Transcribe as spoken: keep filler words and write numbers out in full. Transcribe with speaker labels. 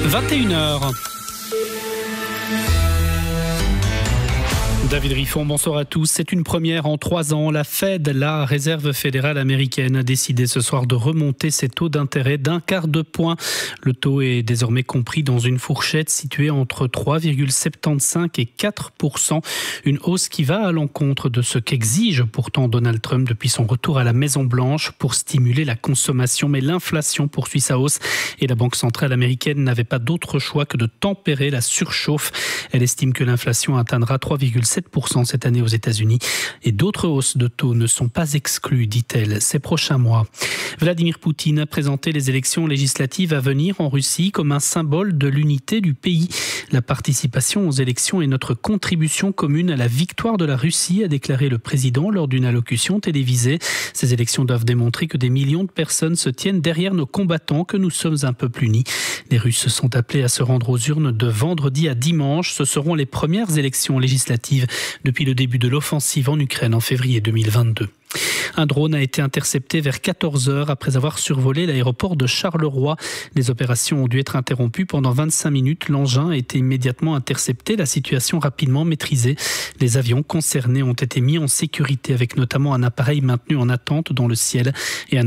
Speaker 1: vingt et une heures. David Riffon, bonsoir à tous. C'est une première en trois ans. La Fed, la Réserve fédérale américaine, a décidé ce soir de remonter ses taux d'intérêt d'un quart de point. Le taux est désormais compris dans une fourchette située entre trois virgule soixante-quinze et quatre pour cent. Une hausse qui va à l'encontre de ce qu'exige pourtant Donald Trump depuis son retour à la Maison-Blanche pour stimuler la consommation. Mais l'inflation poursuit sa hausse et la Banque centrale américaine n'avait pas d'autre choix que de tempérer la surchauffe. Elle estime que l'inflation atteindra trois virgule sept pour cent cette année aux États-Unis et d'autres hausses de taux ne sont pas exclues, dit-elle, ces prochains mois. Vladimir Poutine a présenté les élections législatives à venir en Russie comme un symbole de l'unité du pays. La participation aux élections est notre contribution commune à la victoire de la Russie, a déclaré le président lors d'une allocution télévisée. Ces élections doivent démontrer que des millions de personnes se tiennent derrière nos combattants, que nous sommes un peuple uni. Les Russes sont appelés à se rendre aux urnes de vendredi à dimanche. Ce seront les premières élections législatives depuis le début de l'offensive en Ukraine en février deux mille vingt-deux. Un drone a été intercepté vers quatorze heures après avoir survolé l'aéroport de Charleroi. Les opérations ont dû être interrompues pendant vingt-cinq minutes. L'engin a été immédiatement intercepté, la situation rapidement maîtrisée. Les avions concernés ont été mis en sécurité avec notamment un appareil maintenu en attente dans le ciel et un